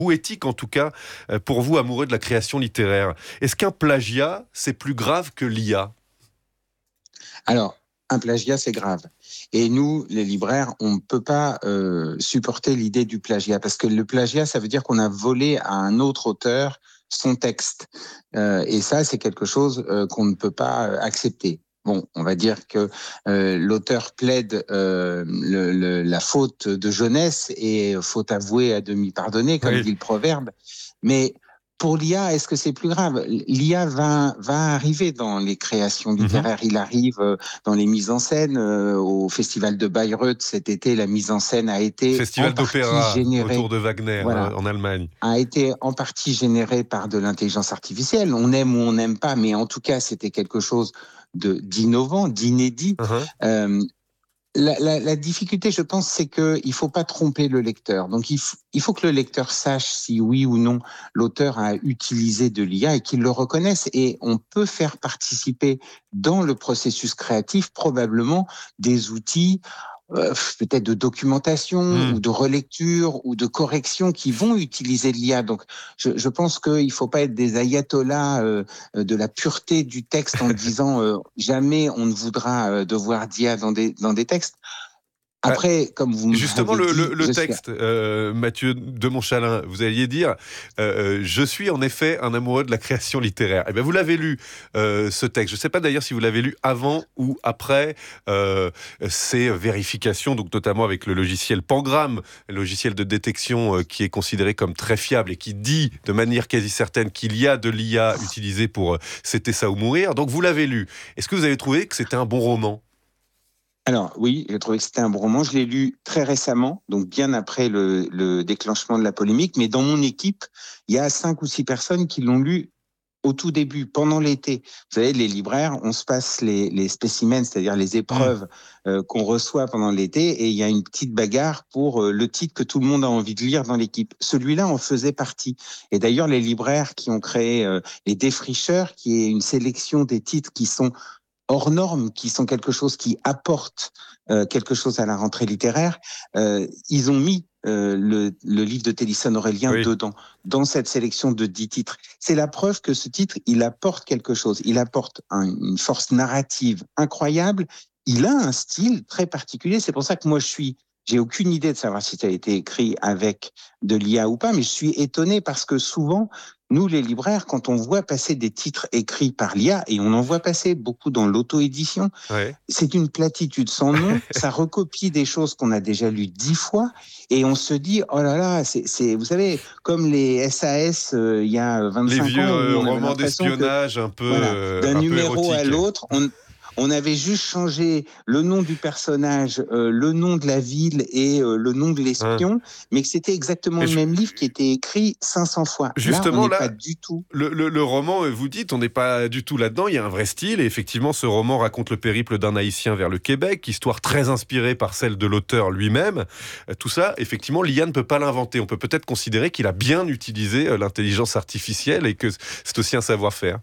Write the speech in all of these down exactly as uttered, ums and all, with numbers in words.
ou éthique en tout cas, pour vous, amoureux de la création littéraire. Est-ce qu'un plagiat, c'est plus grave que l'I A ? Alors, un plagiat, c'est grave. Et nous, les libraires, on ne peut pas euh, supporter l'idée du plagiat, parce que le plagiat, ça veut dire qu'on a volé à un autre auteur son texte. Euh, et ça, c'est quelque chose euh, qu'on ne peut pas accepter. Bon, on va dire que euh, l'auteur plaide euh, le, le, la faute de jeunesse et faute avouée à demi pardonnée, comme Oui. dit le proverbe. Mais pour l'I A, est-ce que c'est plus grave ? L'I A va, va arriver dans les créations littéraires. Mm-hmm. Il arrive dans les mises en scène. Euh, au Festival de Bayreuth cet été, la mise en scène a été Festival en partie d'opéra générée, autour de Wagner, voilà, en Allemagne. A été en partie générée par de l'intelligence artificielle. On aime ou on n'aime pas, mais en tout cas, c'était quelque chose de, d'innovant, d'inédit. Uh-huh. Euh, La, la, la difficulté, je pense, c'est qu'il ne faut pas tromper le lecteur. Donc, il, f- il faut que le lecteur sache si oui ou non l'auteur a utilisé de l'I A et qu'il le reconnaisse. Et on peut faire participer dans le processus créatif probablement des outils euh, peut-être de documentation mmh. ou de relecture ou de correction qui vont utiliser l'I A. Donc, je, je pense qu'il ne faut pas être des ayatollahs euh, de la pureté du texte en disant euh, jamais on ne voudra euh, devoir d'I A dans des, dans des textes. Après, ah, comme vous justement, m'avez le, dit, le, le texte, suis... euh, Mathieu de Montchalin, vous alliez dire euh, « Je suis en effet un amoureux de la création littéraire ». Eh bien, vous l'avez lu, euh, ce texte. Je ne sais pas d'ailleurs si vous l'avez lu avant ou après euh, ces vérifications, donc notamment avec le logiciel Pangram, le logiciel de détection euh, qui est considéré comme très fiable et qui dit de manière quasi certaine qu'il y a de l'I A utilisée pour euh, « C'était ça ou mourir ». Donc, vous l'avez lu. Est-ce que vous avez trouvé que c'était un bon roman ? Alors oui, j'ai trouvé que c'était un bon roman. Je l'ai lu très récemment, donc bien après le, le déclenchement de la polémique. Mais dans mon équipe, il y a cinq ou six personnes qui l'ont lu au tout début, pendant l'été. Vous savez, les libraires, on se passe les, les spécimens, c'est-à-dire les épreuves mmh. euh, qu'on reçoit pendant l'été, et il y a une petite bagarre pour euh, le titre que tout le monde a envie de lire dans l'équipe. Celui-là en faisait partie. Et d'ailleurs, les libraires qui ont créé euh, les défricheurs, qui est une sélection des titres qui sont hors normes, qui sont quelque chose qui apporte euh, quelque chose à la rentrée littéraire, euh, ils ont mis euh, le, le livre de Télisson Aurélien oui. dedans, dans cette sélection de dix titres. C'est la preuve que ce titre, il apporte quelque chose. Il apporte un, une force narrative incroyable. Il a un style très particulier. C'est pour ça que moi, je suis... J'ai aucune idée de savoir si ça a été écrit avec de l'I A ou pas, mais je suis étonné parce que souvent, nous, les libraires, quand on voit passer des titres écrits par l'I A, et on en voit passer beaucoup dans l'auto-édition, ouais. c'est une platitude sans nom, ça recopie des choses qu'on a déjà lues dix fois, et on se dit, oh là là, c'est, c'est vous savez, comme les S A S euh, il y a vingt-cinq ans. Les vieux ans, euh, romans d'espionnage que, un peu voilà, euh, d'un un numéro peu à l'autre, on... On avait juste changé le nom du personnage, euh, le nom de la ville et euh, le nom de l'espion, hein. mais que c'était exactement et le je... même livre qui était écrit cinq cents fois. Justement, là, on n'est là, pas du tout. Le, le, le roman, vous dites, on n'est pas du tout là-dedans. Il y a un vrai style. Et effectivement, ce roman raconte le périple d'un Haïtien vers le Québec, histoire très inspirée par celle de l'auteur lui-même. Tout ça, effectivement, l'I A ne peut pas l'inventer. On peut peut-être considérer qu'il a bien utilisé l'intelligence artificielle et que c'est aussi un savoir-faire.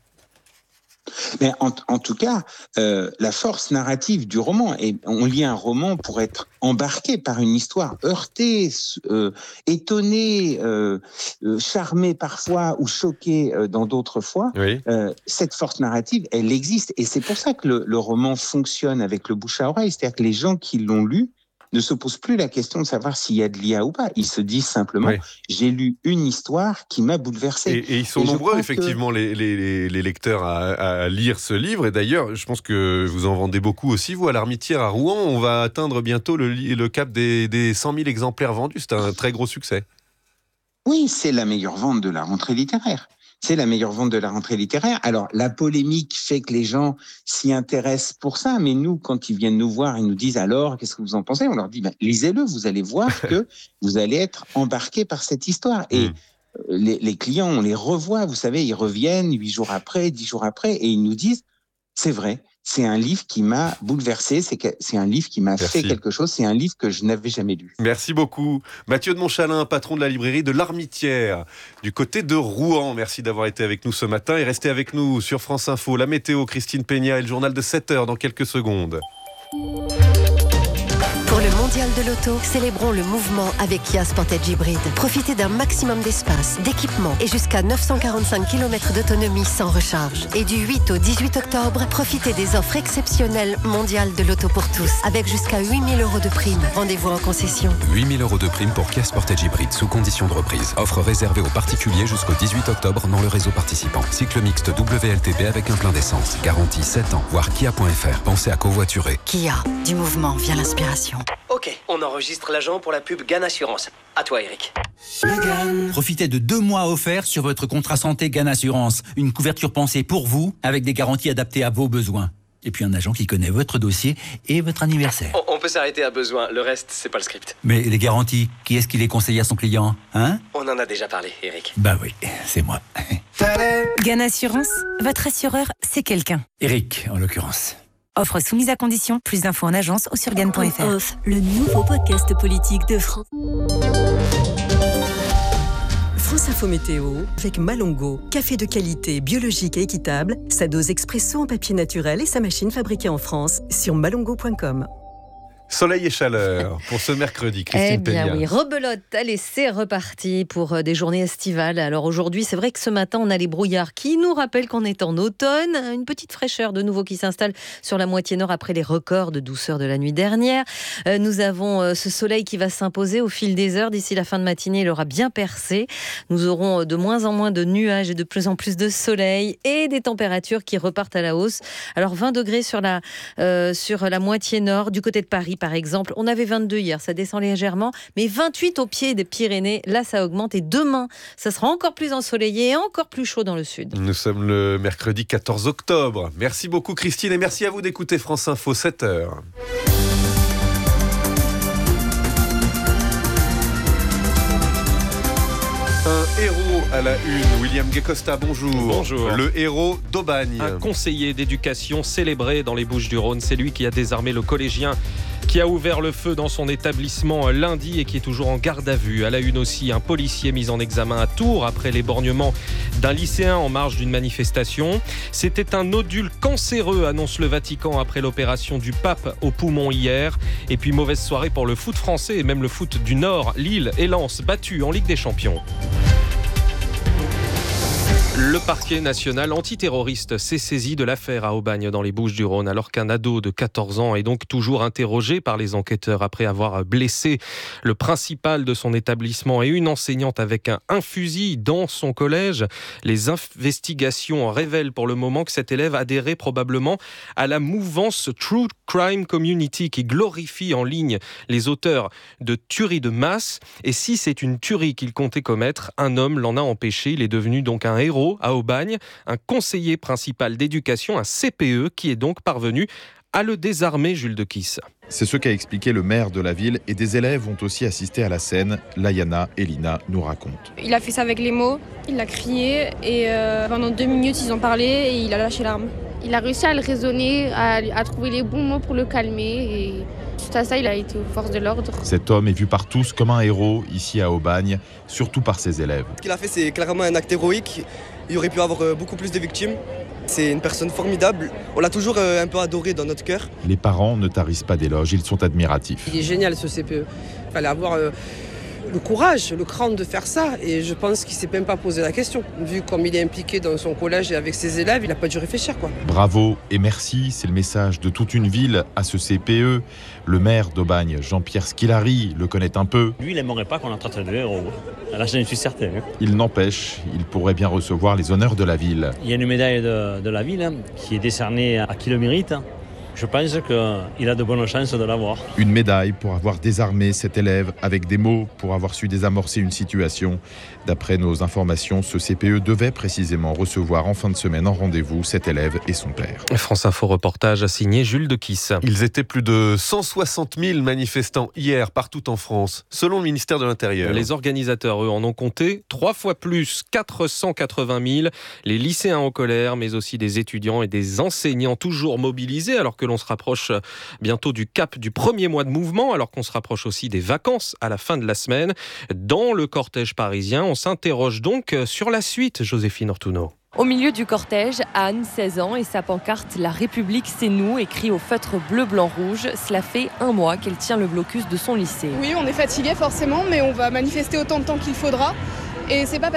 Mais en, en tout cas, euh, la force narrative du roman, et on lit un roman pour être embarqué par une histoire, heurté, euh, étonné, euh, euh, charmé parfois ou choqué euh, dans d'autres fois. Oui. Euh, cette force narrative, elle existe, et c'est pour ça que le, le roman fonctionne avec le bouche à oreille, c'est-à-dire que les gens qui l'ont lu ne se posent plus la question de savoir s'il y a de l'I A ou pas. Ils se disent simplement, oui. j'ai lu une histoire qui m'a bouleversé. Et, et ils sont et nombreux, effectivement, que... les, les, les lecteurs à, à lire ce livre. Et d'ailleurs, je pense que vous en vendez beaucoup aussi, vous, à l'Armitière, à Rouen. On va atteindre bientôt le, le cap des, des cent mille exemplaires vendus. C'est un très gros succès. Oui, c'est la meilleure vente de la rentrée littéraire. C'est la meilleure vente de la rentrée littéraire. Alors, la polémique fait que les gens s'y intéressent pour ça, mais nous, quand ils viennent nous voir, ils nous disent alors, qu'est-ce que vous en pensez ? On leur dit, ben, lisez-le, vous allez voir que vous allez être embarqués par cette histoire. Et mmh. les, les clients, on les revoit, vous savez, ils reviennent huit jours après, dix jours après, et ils nous disent, c'est vrai, c'est un livre qui m'a bouleversé, c'est, que, c'est un livre qui m'a Merci. fait quelque chose, c'est un livre que je n'avais jamais lu. Merci beaucoup. Mathieu de Montchalin, patron de la librairie de l'Armitière, du côté de Rouen. Merci d'avoir été avec nous ce matin et restez avec nous sur France Info. La météo, Christine Peña et le journal de sept heures dans quelques secondes. Pour le monde mondiale de l'auto, célébrons le mouvement avec Kia Sportage Hybride. Profitez d'un maximum d'espace, d'équipement et jusqu'à neuf cent quarante-cinq kilomètres d'autonomie sans recharge. Et du huit au dix-huit octobre, profitez des offres exceptionnelles mondiales de l'auto pour tous, avec jusqu'à huit mille euros de prime. Rendez-vous en concession. huit mille euros de prime pour Kia Sportage Hybride sous condition de reprise. Offre réservée aux particuliers jusqu'au dix-huit octobre dans le réseau participant. Cycle mixte W L T P avec un plein d'essence. Garantie sept ans. Voir kia point f r. Pensez à covoiturer. Kia, du mouvement vient l'inspiration. Ok, on enregistre l'agent pour la pub Gan Assurance. À toi, Eric. Profitez de deux mois offerts sur votre contrat santé Gan Assurance. Une couverture pensée pour vous, avec des garanties adaptées à vos besoins. Et puis un agent qui connaît votre dossier et votre anniversaire. On, on peut s'arrêter à besoin, le reste, c'est pas le script. Mais les garanties, qui est-ce qui les conseille à son client, hein? On en a déjà parlé, Eric. Bah oui, c'est moi. Gan Assurance, votre assureur, c'est quelqu'un. Eric, en l'occurrence. Offre soumise à condition. Plus d'infos en agence ou sur gan point f r. Off, le nouveau podcast politique de France. France Info Météo avec Malongo. Café de qualité, biologique et équitable. Sa dose expresso en papier naturel et sa machine fabriquée en France sur malongo point com. Soleil et chaleur pour ce mercredi, Christine Eh bien Peña. oui, rebelote, allez, c'est reparti pour des journées estivales. Alors aujourd'hui, c'est vrai que ce matin, on a les brouillards qui nous rappellent qu'on est en automne. Une petite fraîcheur de nouveau qui s'installe sur la moitié nord après les records de douceur de la nuit dernière. Euh, nous avons euh, ce soleil qui va s'imposer au fil des heures. D'ici la fin de matinée, il aura bien percé. Nous aurons de moins en moins de nuages et de plus en plus de soleil et des températures qui repartent à la hausse. Alors vingt degrés sur la, euh, sur la moitié nord, du côté de Paris, par exemple. On avait vingt-deux hier, ça descend légèrement, mais vingt-huit au pied des Pyrénées, là ça augmente. Et demain, ça sera encore plus ensoleillé et encore plus chaud dans le sud. Nous sommes le mercredi quatorze octobre. Merci beaucoup Christine et merci à vous d'écouter France Info sept heures. Un héros à la une, William Guecosta, bonjour. Bonjour. Le héros d'Aubagne. Un conseiller d'éducation célébré dans les Bouches-du-Rhône, c'est lui qui a désarmé le collégien qui a ouvert le feu dans son établissement lundi et qui est toujours en garde à vue. À la une aussi, un policier mis en examen à Tours après l'éborgnement d'un lycéen en marge d'une manifestation. C'était un nodule cancéreux, annonce le Vatican après l'opération du pape au poumon hier. Et puis mauvaise soirée pour le foot français et même le foot du Nord. Lille et Lens battus en Ligue des Champions. Le parquet national antiterroriste s'est saisi de l'affaire à Aubagne dans les Bouches-du-Rhône alors qu'un ado de quatorze ans est donc toujours interrogé par les enquêteurs après avoir blessé le principal de son établissement et une enseignante avec un, un fusil dans son collège. Les investigations révèlent pour le moment que cet élève adhérait probablement à la mouvance True Crime Community qui glorifie en ligne les auteurs de tueries de masse. Et si c'est une tuerie qu'il comptait commettre, un homme l'en a empêché. Il est devenu donc un héros à Aubagne, un conseiller principal d'éducation, un C P E, qui est donc parvenu à le désarmer, Jules de Kiss. C'est ce qu'a expliqué le maire de la ville et des élèves ont aussi assisté à la scène. Layana et Lina nous racontent. Il a fait ça avec les mots, il a crié et euh, pendant deux minutes ils ont parlé et il a lâché l'arme. Il a réussi à le raisonner, à, à trouver les bons mots pour le calmer et suite à ça il a été aux forces de l'ordre. Cet homme est vu par tous comme un héros ici à Aubagne, surtout par ses élèves. Ce qu'il a fait c'est clairement un acte héroïque, il aurait pu avoir beaucoup plus de victimes. C'est une personne formidable, on l'a toujours un peu adoré dans notre cœur. Les parents ne tarissent pas d'éloges, ils sont admiratifs. Il est génial ce C P E, il fallait avoir euh, le courage, le cran de faire ça et je pense qu'il ne s'est même pas posé la question. Vu comme il est impliqué dans son collège et avec ses élèves, il n'a pas dû réfléchir, quoi. Bravo et merci, c'est le message de toute une ville à ce C P E. Le maire d'Aubagne, Jean-Pierre Squilari, le connaît un peu. Lui, il n'aimerait pas qu'on le traite de héros. Là, j'en suis certain. Il n'empêche, il pourrait bien recevoir les honneurs de la ville. Il y a une médaille de, de la ville hein, qui est décernée à qui le mérite. Je pense qu'il a de bonnes chances de l'avoir. Une médaille pour avoir désarmé cet élève avec des mots, pour avoir su désamorcer une situation. D'après nos informations, ce C P E devait précisément recevoir en fin de semaine en rendez-vous cet élève et son père. France Info reportage signé Jules de Kiss. Ils étaient plus de cent soixante mille manifestants hier partout en France, selon le ministère de l'Intérieur. Les organisateurs, eux, en ont compté trois fois plus, quatre cent quatre-vingt mille. Les lycéens en colère, mais aussi des étudiants et des enseignants toujours mobilisés, alors que l'on se rapproche bientôt du cap du premier mois de mouvement, alors qu'on se rapproche aussi des vacances à la fin de la semaine. Dans le cortège parisien, on s'interroge donc sur la suite, Joséphine Ortuno. Au milieu du cortège, Anne, seize ans, et sa pancarte « La République, c'est nous » écrit au feutre bleu, blanc, rouge. Cela fait un mois qu'elle tient le blocus de son lycée. Oui, on est fatigué forcément, mais on va manifester autant de temps qu'il faudra. Et c'est pas